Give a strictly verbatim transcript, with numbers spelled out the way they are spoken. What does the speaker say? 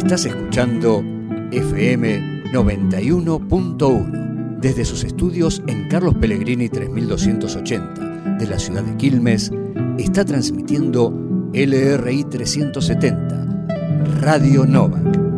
Estás escuchando F M noventa y uno punto uno desde sus estudios en Carlos Pellegrini tres mil doscientos ochenta de la ciudad de Quilmes. Está transmitiendo L R I trescientos setenta, Radio Novak.